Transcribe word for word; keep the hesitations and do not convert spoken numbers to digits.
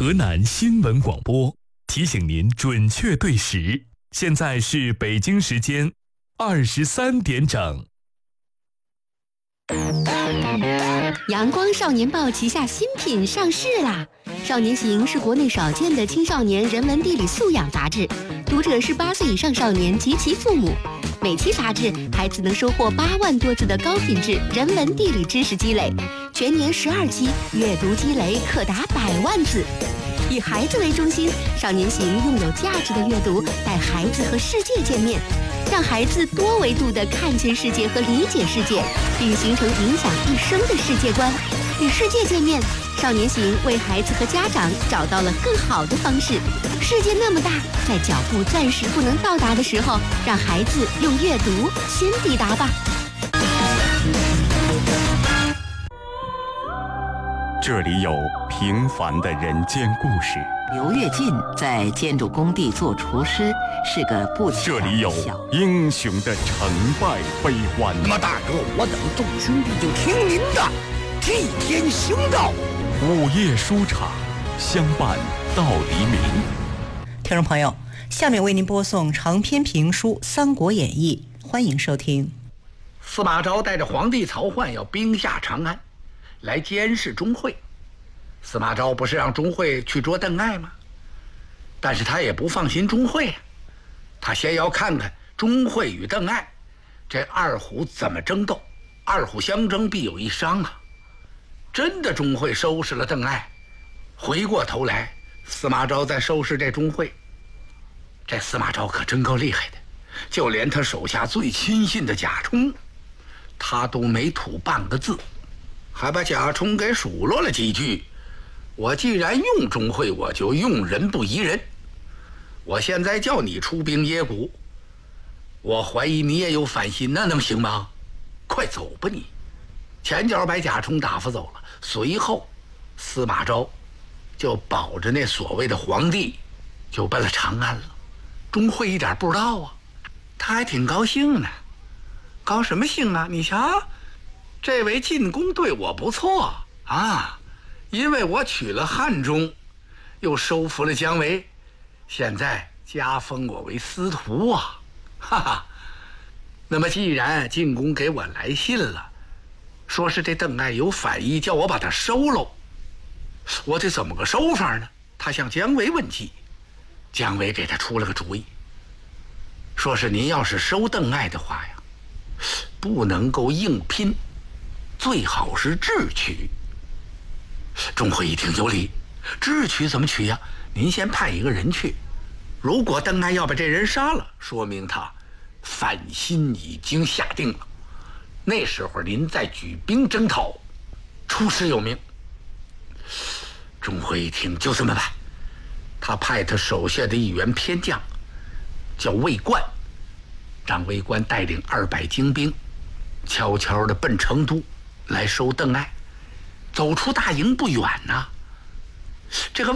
河南新闻广播提醒您准确对时，现在是北京时间二十三点整。 阳光少年报旗下新品上市啦！少年行是国内少见的青少年人文地理素养杂志，读者是八岁以上少年及其父母。每期杂志，孩子能收获八万多字的高品质人文地理知识积累，全年十二期，阅读积累可达百万字。以孩子为中心，少年行用有价值的阅读带孩子和世界见面，让孩子多维度地看见世界和理解世界，并形成影响一生的世界观。与世界见面，少年行为孩子和家长找到了更好的方式。世界那么大，在脚步暂时不能到达的时候，让孩子用阅读先抵达吧。 这里有平凡的人间故事。 刘跃进在建筑工地做厨师，是个不起眼的小。 这里有英雄的成败悲欢。 那么大哥，我等众兄弟就听您的，替天行道。 午夜书场，相伴到黎明。 听众朋友，下面为您播送长篇评书《三国演义》，欢迎收听。 司马昭带着皇帝曹奂要兵下长安，来监视钟会。司马昭不是让钟会去捉邓艾吗？但是他也不放心钟会啊，他先要看看钟会与邓艾这二虎怎么争斗。二虎相争必有一伤啊！真的钟会收拾了邓艾，回过头来司马昭在收拾这钟会。这司马昭可真够厉害的，就连他手下最亲信的贾充，他都没吐半个字，还把贾充给数落了几句。我既然用钟会，我就用人不疑人。我现在叫你出兵耶谷，我怀疑你也有反心，那能行吗？快走吧你！前脚把贾充打发走了，随后司马昭就保着那所谓的皇帝就奔了长安了。钟会一点不知道啊，他还挺高兴呢。高什么兴啊？你瞧，这回进宫对我不错啊，因为我取了汉中，又收服了姜维，现在加封我为司徒啊，哈哈。那么既然进宫给我来信了，说是这邓艾有反意，叫我把他收喽，我得怎么个收法呢？他向姜维问计，姜维给他出了个主意，说是您要是收邓艾的话呀，不能够硬拼，最好是智取。钟会一听有理，智取怎么取呀？您先派一个人去，如果邓艾要把这人杀了，说明他反心已经下定了，那时候您再举兵征讨，出师有名。钟会一听就这么办，他派他手下的一员偏将叫魏冠，让魏冠带领二百精兵悄悄地奔成都来收邓艾。走出大营不远呐、啊，这个